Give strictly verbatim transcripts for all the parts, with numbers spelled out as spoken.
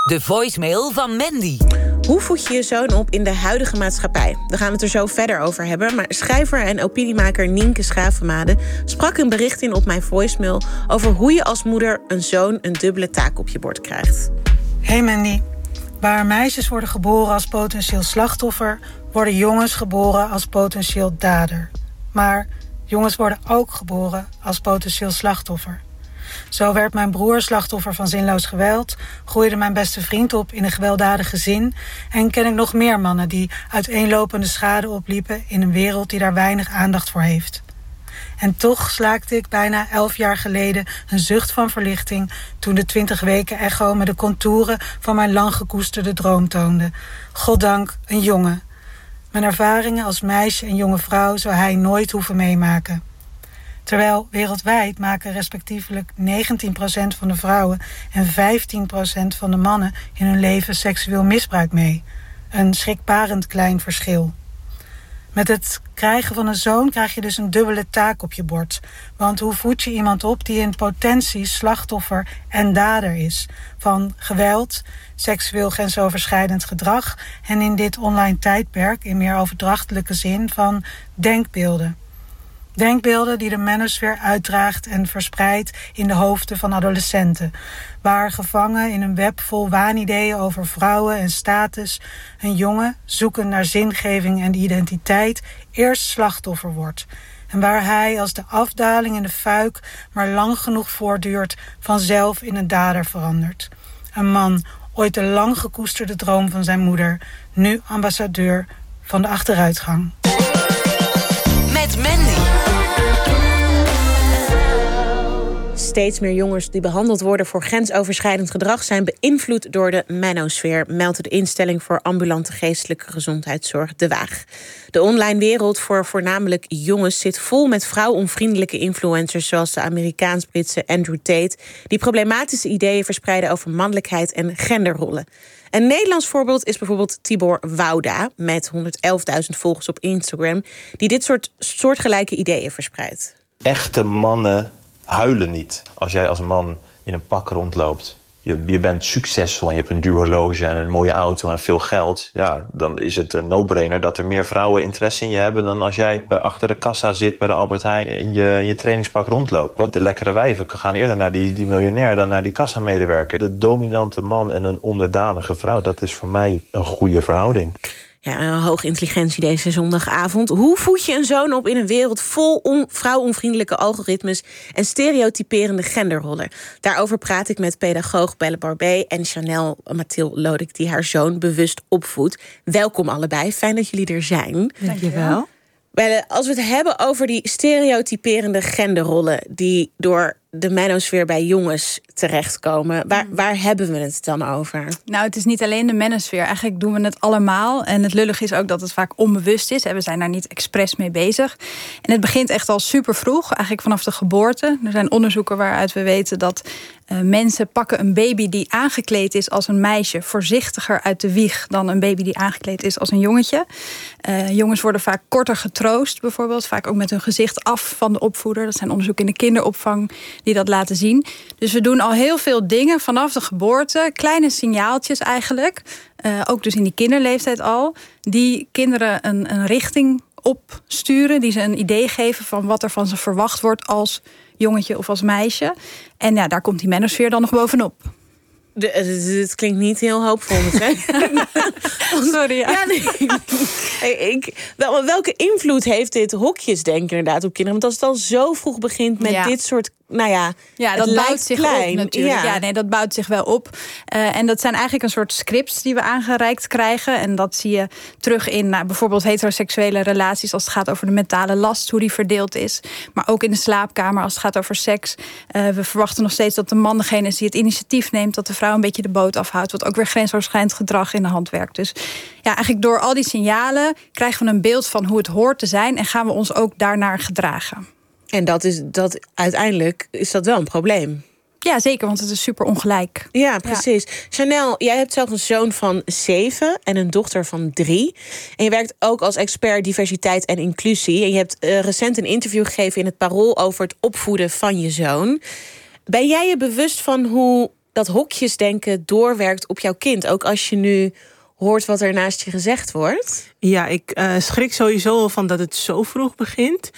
De voicemail van Mandy. Hoe voed je je zoon op in de huidige maatschappij? We gaan het er zo verder over hebben. Maar schrijver en opiniemaker Nienke Schavenmade sprak een bericht in op mijn voicemail over hoe je als moeder een zoon een dubbele taak op je bord krijgt. Hey Mandy. Waar meisjes worden geboren als potentieel slachtoffer, worden jongens geboren als potentieel dader. Maar jongens worden ook geboren als potentieel slachtoffer. Zo werd mijn broer slachtoffer van zinloos geweld, groeide mijn beste vriend op in een gewelddadig gezin en ken ik nog meer mannen die uiteenlopende schade opliepen in een wereld die daar weinig aandacht voor heeft. En toch slaakte ik bijna elf jaar geleden een zucht van verlichting toen de twintig weken echo me de contouren van mijn lang gekoesterde droom toonde. Goddank een jongen. Mijn ervaringen als meisje en jonge vrouw zou hij nooit hoeven meemaken. Terwijl wereldwijd maken respectievelijk negentien procent van de vrouwen en vijftien procent van de mannen in hun leven seksueel misbruik mee. Een schrikbarend klein verschil. Met het krijgen van een zoon krijg je dus een dubbele taak op je bord. Want hoe voed je iemand op die in potentie slachtoffer en dader is? Van geweld, seksueel grensoverschrijdend gedrag en in dit online tijdperk in meer overdrachtelijke zin van denkbeelden. Denkbeelden die de manosphere uitdraagt en verspreidt in de hoofden van adolescenten. Waar gevangen in een web vol waanideeën over vrouwen en status een jongen, zoekend naar zingeving en identiteit, eerst slachtoffer wordt. En waar hij als de afdaling in de fuik maar lang genoeg voortduurt vanzelf in een dader verandert. Een man, ooit de lang gekoesterde droom van zijn moeder, nu ambassadeur van de achteruitgang. Met Mandy. Steeds meer jongens die behandeld worden voor grensoverschrijdend gedrag zijn beïnvloed door de manosfeer, meldt de instelling voor ambulante geestelijke gezondheidszorg De Waag. De online wereld voor voornamelijk jongens zit vol met vrouwonvriendelijke influencers zoals de Amerikaans-Britse Andrew Tate, die problematische ideeën verspreiden over mannelijkheid en genderrollen. Een Nederlands voorbeeld is bijvoorbeeld Tibor Wouda met honderdelfduizend volgers op Instagram, die dit soort soortgelijke ideeën verspreidt. Echte mannen huilen niet. Als jij als man in een pak rondloopt, je, je bent succesvol en je hebt een duur horloge en een mooie auto en veel geld, ja, dan is het een no-brainer dat er meer vrouwen interesse in je hebben dan als jij achter de kassa zit bij de Albert Heijn en je, je trainingspak rondloopt. Want de lekkere wijven gaan eerder naar die, die miljonair dan naar die kassamedewerker. De dominante man en een onderdanige vrouw, dat is voor mij een goede verhouding. Ja, een hoge intelligentie deze zondagavond. Hoe voed je een zoon op in een wereld vol on- vrouwonvriendelijke algoritmes en stereotyperende genderrollen? Daarover praat ik met pedagoog Belle Barbé en Chanel Mathilde Lodik, die haar zoon bewust opvoedt. Welkom allebei, fijn dat jullie er zijn. Dankjewel. Belle, als we het hebben over die stereotyperende genderrollen die door de manosfeer bij jongens terechtkomen, waar, waar hebben we het dan over? Nou, het is niet alleen de manosfeer. Eigenlijk doen we het allemaal. En het lullig is ook dat het vaak onbewust is. We zijn daar niet expres mee bezig. En het begint echt al super vroeg, eigenlijk vanaf de geboorte. Er zijn onderzoeken waaruit we weten dat uh, mensen pakken een baby die aangekleed is als een meisje voorzichtiger uit de wieg dan een baby die aangekleed is als een jongetje. Uh, jongens worden vaak korter getroost, bijvoorbeeld. Vaak ook met hun gezicht af van de opvoeder. Dat zijn onderzoeken in de kinderopvang die dat laten zien. Dus we doen al heel veel dingen vanaf de geboorte. Kleine signaaltjes eigenlijk. Uh, ook dus in die kinderleeftijd al. Die kinderen een, een richting opsturen. Die ze een idee geven van wat er van ze verwacht wordt als jongetje of als meisje. En ja, daar komt die manosfeer dan nog bovenop. Het klinkt niet heel hoopvol meteen. Sorry. Ja. Ja, nee. ik, wel, welke invloed heeft dit hokjesdenken inderdaad op kinderen? Want als het al zo vroeg begint met ja. dit soort, nou ja, ja, dat bouwt zich klein. op natuurlijk. Ja. Ja, nee, dat bouwt zich wel op. Uh, en dat zijn eigenlijk een soort scripts die we aangereikt krijgen. En dat zie je terug in nou, bijvoorbeeld heteroseksuele relaties als het gaat over de mentale last, hoe die verdeeld is. Maar ook in de slaapkamer als het gaat over seks. Uh, we verwachten nog steeds dat de man degene is die het initiatief neemt, dat de vrouw een beetje de boot afhoudt, wat ook weer grensoverschrijdend gedrag in de hand werkt. Dus ja, eigenlijk door al die signalen krijgen we een beeld van hoe het hoort te zijn en gaan we ons ook daarnaar gedragen. En dat is dat uiteindelijk is dat wel een probleem. Ja, zeker, want het is super ongelijk. Ja, precies. Ja. Chanel, jij hebt zelf een zoon van zeven en een dochter van drie. En je werkt ook als expert diversiteit en inclusie. En je hebt uh, recent een interview gegeven in het Parool over het opvoeden van je zoon. Ben jij je bewust van hoe dat hokjesdenken doorwerkt op jouw kind. Ook als je nu hoort wat er naast je gezegd wordt. Ja, ik uh, schrik sowieso van dat het zo vroeg begint.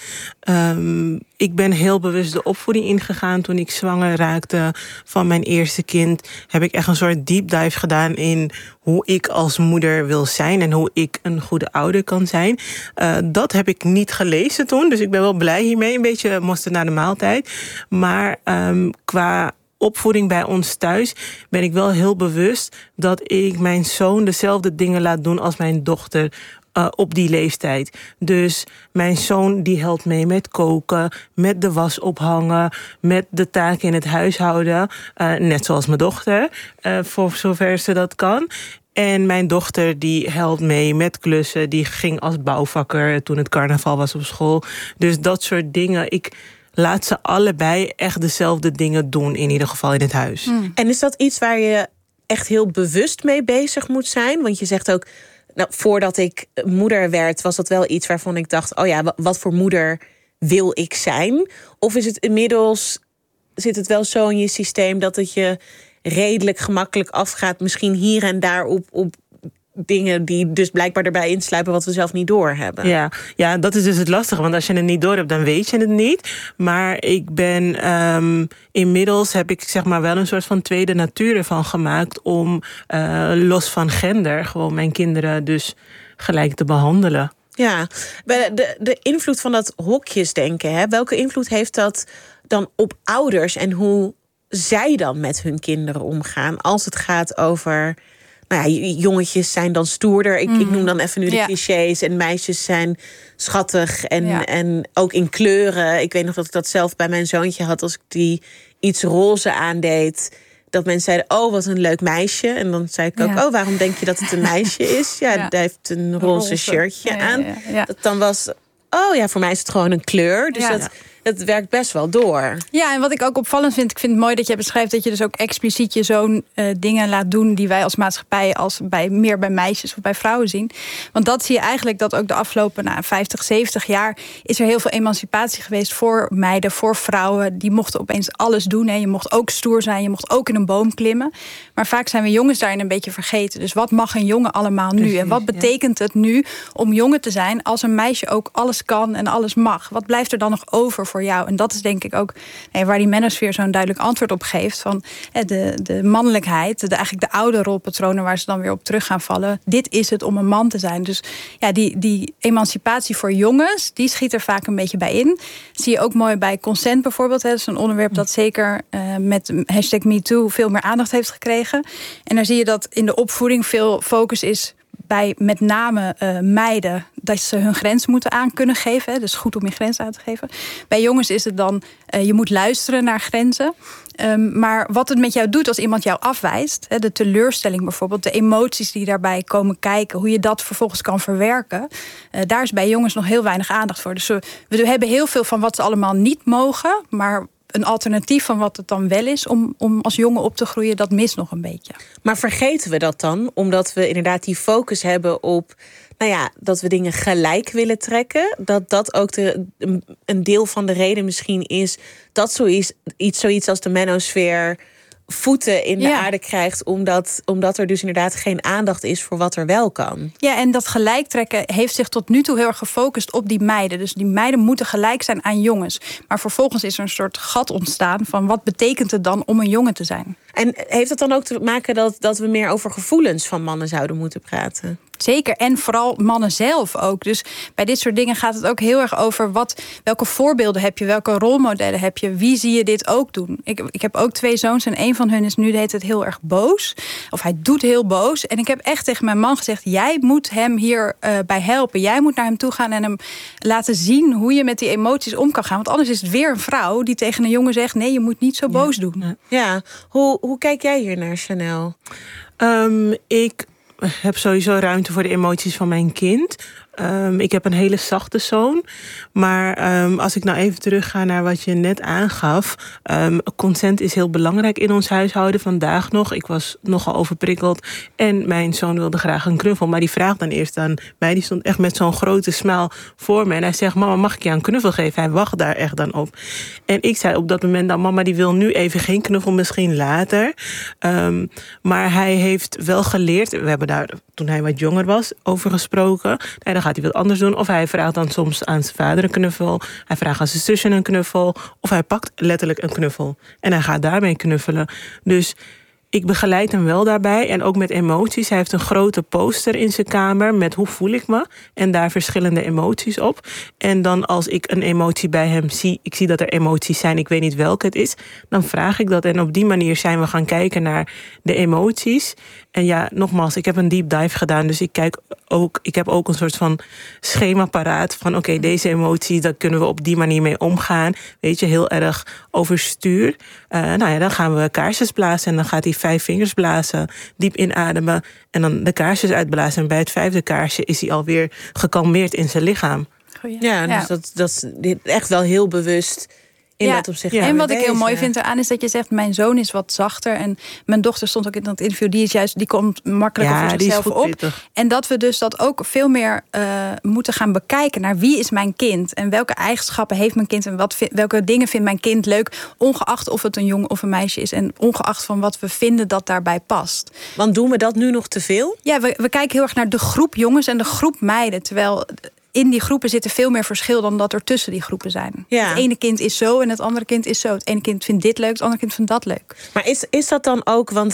Um, ik ben heel bewust de opvoeding ingegaan. Toen ik zwanger raakte van mijn eerste kind, heb ik echt een soort deep dive gedaan in hoe ik als moeder wil zijn en hoe ik een goede ouder kan zijn. Uh, dat heb ik niet gelezen toen, dus ik ben wel blij hiermee. Een beetje mosterd na de maaltijd. Maar um, qua opvoeding bij ons thuis ben ik wel heel bewust dat ik mijn zoon dezelfde dingen laat doen als mijn dochter uh, op die leeftijd. Dus mijn zoon die helpt mee met koken, met de was ophangen, met de taken in het huishouden. Uh, net zoals mijn dochter, uh, voor zover ze dat kan. En mijn dochter die helpt mee met klussen. Die ging als bouwvakker toen het carnaval was op school. Dus dat soort dingen. Ik laat ze allebei echt dezelfde dingen doen, in ieder geval in het huis. Mm. En is dat iets waar je echt heel bewust mee bezig moet zijn? Want je zegt ook, nou, voordat ik moeder werd, was dat wel iets waarvan ik dacht, oh ja, wat voor moeder wil ik zijn? Of is het inmiddels, zit het wel zo in je systeem dat het je redelijk gemakkelijk afgaat, misschien hier en daar op, op dingen die dus blijkbaar erbij insluipen wat we zelf niet doorhebben. Ja, ja, dat is dus het lastige. Want als je het niet door hebt, dan weet je het niet. Maar ik ben um, inmiddels heb ik zeg maar wel een soort van tweede natuur ervan gemaakt om uh, los van gender gewoon mijn kinderen dus gelijk te behandelen. Ja, de, de invloed van dat hokjesdenken, hè? Welke invloed heeft dat dan op ouders en hoe zij dan met hun kinderen omgaan als het gaat over, nou ja, jongetjes zijn dan stoerder. Ik, mm. ik noem dan even nu de ja. clichés. En meisjes zijn schattig en, ja. en ook in kleuren. Ik weet nog dat ik dat zelf bij mijn zoontje had. Als ik die iets roze aandeed, dat mensen zeiden, oh, wat een leuk meisje. En dan zei ik ook, ja. oh, waarom denk je dat het een meisje is? Ja, ja. die heeft een roze, roze. shirtje ja, aan. Ja, ja, ja. Dat dan was, oh ja, voor mij is het gewoon een kleur. Dus ja. dat, dat werkt best wel door. Ja, en wat ik ook opvallend vind, ik vind het mooi dat je beschrijft dat je dus ook expliciet je zo'n uh, dingen laat doen die wij als maatschappij als bij, meer bij meisjes of bij vrouwen zien. Want dat zie je eigenlijk dat ook de afgelopen nou, vijftig, zeventig jaar is er heel veel emancipatie geweest voor meiden, voor vrouwen. Die mochten opeens alles doen. Hè. Je mocht ook stoer zijn, je mocht ook in een boom klimmen. Maar vaak zijn we jongens daarin een beetje vergeten. Dus wat mag een jongen allemaal nu? Precies, en wat betekent ja. het nu om jongen te zijn als een meisje ook alles kan en alles mag? Wat blijft er dan nog over voor jou? En dat is denk ik ook nee, waar die manosfeer zo'n duidelijk antwoord op geeft. Van de, de mannelijkheid, de, eigenlijk de oude rolpatronen waar ze dan weer op terug gaan vallen. Dit is het om een man te zijn. Dus ja, die, die emancipatie voor jongens, die schiet er vaak een beetje bij in. Dat zie je ook mooi bij consent bijvoorbeeld. Hè. Dat is een onderwerp dat zeker uh, met hashtag MeToo veel meer aandacht heeft gekregen. En daar zie je dat in de opvoeding veel focus is bij met name uh, meiden dat ze hun grens moeten aan kunnen geven. Hè. Dus goed om je grens aan te geven. Bij jongens is het dan, uh, je moet luisteren naar grenzen. Um, maar wat het met jou doet als iemand jou afwijst, hè, de teleurstelling bijvoorbeeld, de emoties die daarbij komen kijken, hoe je dat vervolgens kan verwerken, uh, daar is bij jongens nog heel weinig aandacht voor. Dus we, we hebben heel veel van wat ze allemaal niet mogen, maar een alternatief van wat het dan wel is om, om als jongen op te groeien, dat mist nog een beetje. Maar vergeten we dat dan? Omdat we inderdaad die focus hebben op, nou ja, dat we dingen gelijk willen trekken. Dat dat ook de, een deel van de reden misschien is dat zoiets, iets, zoiets als de manosfeer voeten in de ja. aarde krijgt, omdat, omdat er dus inderdaad geen aandacht is voor wat er wel kan. Ja, en dat gelijktrekken heeft zich tot nu toe heel erg gefocust op die meiden. Dus die meiden moeten gelijk zijn aan jongens. Maar vervolgens is er een soort gat ontstaan van wat betekent het dan om een jongen te zijn? En heeft dat dan ook te maken dat, dat we meer over gevoelens van mannen zouden moeten praten? Zeker, en vooral mannen zelf ook. Dus bij dit soort dingen gaat het ook heel erg over wat, welke voorbeelden heb je, welke rolmodellen heb je, wie zie je dit ook doen? Ik, ik heb ook twee zoons en een van hun is nu de heet het heel erg boos. Of hij doet heel boos. En ik heb echt tegen mijn man gezegd, jij moet hem hier uh, bij helpen. Jij moet naar hem toe gaan en hem laten zien hoe je met die emoties om kan gaan. Want anders is het weer een vrouw die tegen een jongen zegt, nee, je moet niet zo boos ja. doen. Ja, hoe, hoe kijk jij hier naar, Chanel? Um, ik heb sowieso ruimte voor de emoties van mijn kind. Um, ik heb een hele zachte zoon. Maar um, als ik nou even terugga naar wat je net aangaf. Um, consent is heel belangrijk in ons huishouden vandaag nog. Ik was nogal overprikkeld. En mijn zoon wilde graag een knuffel. Maar die vraagt dan eerst aan mij. Die stond echt met zo'n grote smaal voor me. En hij zegt, mama, mag ik je een knuffel geven? Hij wacht daar echt dan op. En ik zei op dat moment dan, mama, die wil nu even geen knuffel, misschien later. Um, maar hij heeft wel geleerd. We hebben daar, toen hij wat jonger was, over gesproken. Nee, dan gaat hij wat anders doen. Of hij vraagt dan soms aan zijn vader een knuffel. Hij vraagt aan zijn zusje een knuffel. Of hij pakt letterlijk een knuffel. En hij gaat daarmee knuffelen. Dus ik begeleid hem wel daarbij. En ook met emoties. Hij heeft een grote poster in zijn kamer met hoe voel ik me. En daar verschillende emoties op. En dan als ik een emotie bij hem zie. Ik zie dat er emoties zijn. Ik weet niet welke het is. Dan vraag ik dat. En op die manier zijn we gaan kijken naar de emoties. En ja, nogmaals, ik heb een deep dive gedaan. Dus ik kijk ook, ik heb ook een soort van schema paraat. Van oké, okay, deze emotie, daar kunnen we op die manier mee omgaan. Weet je, heel erg overstuur. Uh, nou ja, dan gaan we kaarsjes blazen. En dan gaat hij vijf vingers blazen. Diep inademen. En dan de kaarsjes uitblazen. En bij het vijfde kaarsje is hij alweer gekalmeerd in zijn lichaam. Goeie. Ja, dus ja. Dat, dat is echt wel heel bewust. In ja, dat opzicht. Ja. En wat ik heel mooi vind eraan is dat je zegt, mijn zoon is wat zachter. En mijn dochter stond ook in dat interview, die is juist, die komt makkelijker ja, voor zichzelf op. Pittig. En dat we dus dat ook veel meer uh, moeten gaan bekijken naar wie is mijn kind en welke eigenschappen heeft mijn kind en wat, welke dingen vindt mijn kind leuk, ongeacht of het een jongen of een meisje is en ongeacht van wat we vinden dat daarbij past. Want doen we dat nu nog te veel? Ja, we, we kijken heel erg naar de groep jongens en de groep meiden, terwijl in die groepen zit er veel meer verschil dan dat er tussen die groepen zijn. Ja. Het ene kind is zo en het andere kind is zo. Het ene kind vindt dit leuk, het andere kind vindt dat leuk. Maar is, is dat dan ook, want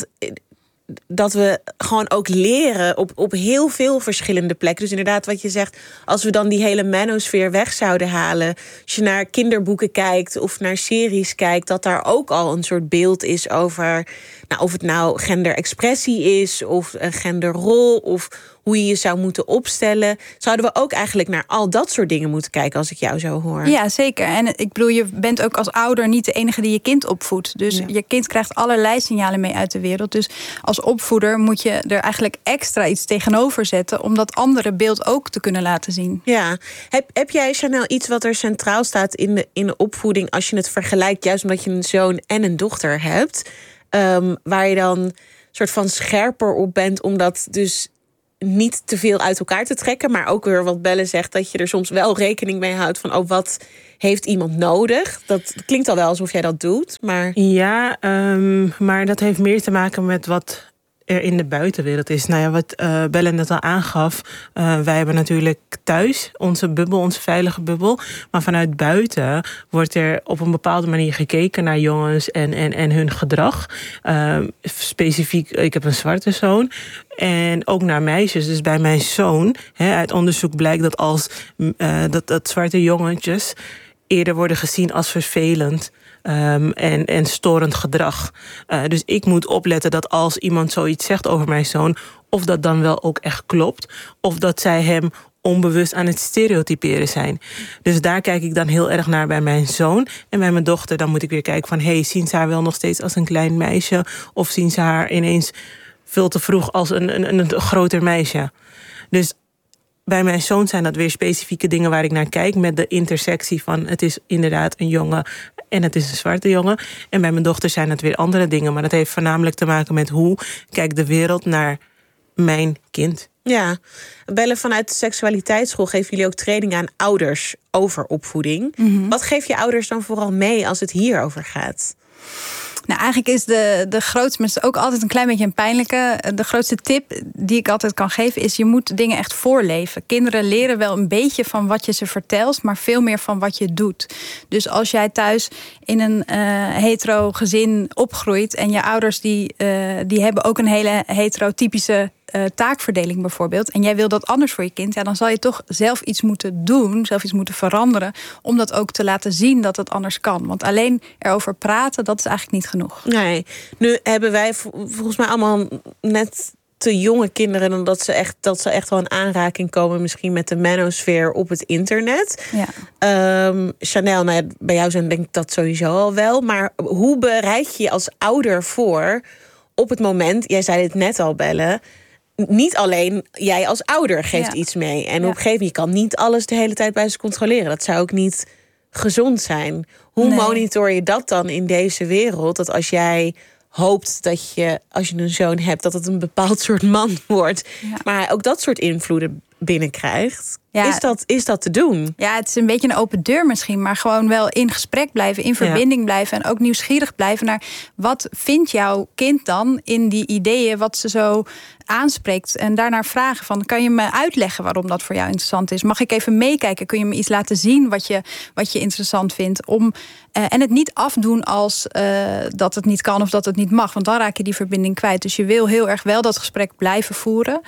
dat we gewoon ook leren op, op heel veel verschillende plekken. Dus inderdaad wat je zegt, als we dan die hele manosfeer weg zouden halen, als je naar kinderboeken kijkt of naar series kijkt, dat daar ook al een soort beeld is over, nou, of het nou genderexpressie is of een genderrol of hoe je je zou moeten opstellen. Zouden we ook eigenlijk naar al dat soort dingen moeten kijken als ik jou zo hoor? Ja, zeker. En ik bedoel, je bent ook als ouder niet de enige die je kind opvoedt. Dus ja. je kind krijgt allerlei signalen mee uit de wereld. Dus als opvoeder moet je er eigenlijk extra iets tegenover zetten om dat andere beeld ook te kunnen laten zien. Ja. Heb, heb jij, Chanel, iets wat er centraal staat in de, in de opvoeding als je het vergelijkt, juist omdat je een zoon en een dochter hebt, um, waar je dan soort van scherper op bent, omdat dus niet te veel uit elkaar te trekken, maar ook weer wat Belle zegt, dat je er soms wel rekening mee houdt van, oh, wat heeft iemand nodig? Dat klinkt al wel alsof jij dat doet, maar ja, um, maar dat heeft meer te maken met wat er in de buitenwereld is. Nou ja, wat uh, Belle net al aangaf, uh, wij hebben natuurlijk thuis onze bubbel, onze veilige bubbel, maar vanuit buiten wordt er op een bepaalde manier gekeken naar jongens en, en, en hun gedrag. Uh, specifiek, ik heb een zwarte zoon. En ook naar meisjes. Dus bij mijn zoon, hè, uit onderzoek blijkt dat als uh, dat, dat zwarte jongetjes eerder worden gezien als vervelend Um, en, en storend gedrag. Uh, dus ik moet opletten dat als iemand zoiets zegt over mijn zoon, of dat dan wel ook echt klopt, of dat zij hem onbewust aan het stereotyperen zijn. Dus daar kijk ik dan heel erg naar bij mijn zoon. En bij mijn dochter dan moet ik weer kijken van, hey, zien ze haar wel nog steeds als een klein meisje, of zien ze haar ineens veel te vroeg als een, een, een groter meisje. Dus bij mijn zoon zijn dat weer specifieke dingen waar ik naar kijk, met de intersectie van het is inderdaad een jongen en het is een zwarte jongen. En bij mijn dochter zijn het weer andere dingen. Maar dat heeft voornamelijk te maken met hoe kijkt de wereld naar mijn kind. Ja, Belle, vanuit de seksualiteitsschool geven jullie ook training aan ouders over opvoeding. Mm-hmm. Wat geef je ouders dan vooral mee als het hierover gaat? Nou, eigenlijk is de, de grootste, maar het is ook altijd een klein beetje een pijnlijke. De grootste tip die ik altijd kan geven is, je moet dingen echt voorleven. Kinderen leren wel een beetje van wat je ze vertelt, maar veel meer van wat je doet. Dus als jij thuis in een uh, hetero gezin opgroeit en je ouders die, uh, die hebben ook een hele heterotypische Uh, taakverdeling bijvoorbeeld, en jij wil dat anders voor je kind, ja, dan zal je toch zelf iets moeten doen, zelf iets moeten veranderen, om dat ook te laten zien dat het anders kan. Want alleen erover praten, dat is eigenlijk niet genoeg. Nee, nu hebben wij volgens mij allemaal net te jonge kinderen dan dat ze echt, dat ze echt wel in aanraking komen misschien met de manosfeer op het internet. Ja. Um, Chanel, nou ja, bij jou zijn denk ik dat sowieso al wel, maar hoe bereid je je als ouder voor op het moment, jij zei het net al, Belle, niet alleen jij als ouder geeft Ja. iets mee. En Ja. op een gegeven moment, je kan niet alles de hele tijd bij ze controleren. Dat zou ook niet gezond zijn. Hoe Nee. monitor je dat dan in deze wereld? Dat als jij hoopt dat je, als je een zoon hebt, dat het een bepaald soort man wordt. Ja. Maar hij ook dat soort invloeden binnenkrijgt. Ja. Is, dat, is dat te doen? Ja, het is een beetje een open deur misschien, maar gewoon wel in gesprek blijven, in verbinding blijven en ook nieuwsgierig blijven naar wat vindt jouw kind dan in die ideeën wat ze zo aanspreekt en daarnaar vragen van, kan je me uitleggen waarom dat voor jou interessant is? Mag ik even meekijken? Kun je me iets laten zien wat je, wat je interessant vindt? Om, uh, en het niet afdoen als uh, dat het niet kan of dat het niet mag, want dan raak je die verbinding kwijt. Dus je wil heel erg wel dat gesprek blijven voeren.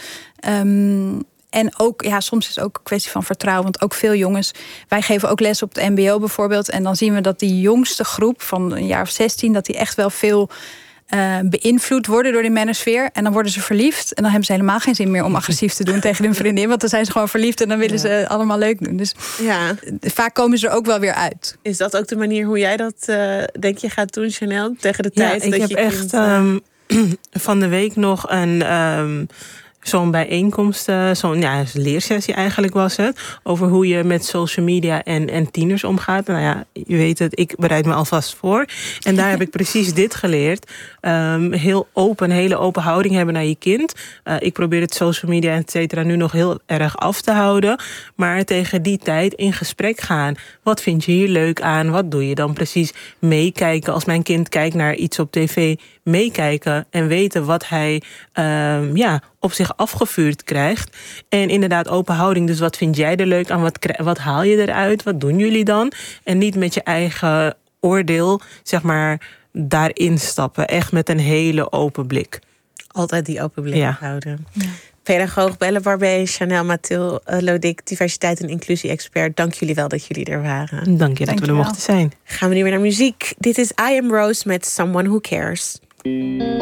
Um, En ook, ja, soms is het ook een kwestie van vertrouwen. Want ook veel jongens, wij geven ook les op het mbo bijvoorbeeld. En dan zien we dat die jongste groep van een jaar of zestien... dat die echt wel veel uh, beïnvloed worden door die manosfeer. En dan worden ze verliefd. En dan hebben ze helemaal geen zin meer om agressief te doen tegen hun vriendin. Want dan zijn ze gewoon verliefd en dan willen ze allemaal leuk doen. Dus Ja. vaak komen ze er ook wel weer uit. Is dat ook de manier hoe jij dat, uh, denk je, gaat doen, Chanel? Tegen de Ja, tijd ik dat heb je echt kind, uh... um, van de week nog een... Um, zo'n bijeenkomst, uh, zo'n ja, leersessie eigenlijk was het, over hoe je met social media en, en tieners omgaat. Nou ja, je weet het, ik bereid me alvast voor. En daar heb ik precies dit geleerd. Um, heel open, een hele open houding hebben naar je kind. Uh, ik probeer het social media et cetera nu nog heel erg af te houden. Maar tegen die tijd in gesprek gaan. Wat vind je hier leuk aan? Wat doe je dan precies? Meekijken. Als mijn kind kijkt naar iets op tv, meekijken en weten wat hij um, ja, op zich afgevuurd krijgt. En inderdaad open houding. Dus wat vind jij er leuk aan? Wat, wat haal je eruit? Wat doen jullie dan? En niet met je eigen oordeel, zeg maar, daarin stappen. Echt met een hele open blik. Altijd die open blik ja. houden. Ja. Pedagoog Belle Barbé, Chanel Mathilde uh, Lodic, diversiteit en inclusie-expert. Dank jullie wel dat jullie er waren. Dank je dat Dank we je er wel. mochten zijn. Gaan we nu weer naar muziek. Dit is I Am Rose met Someone Who Cares.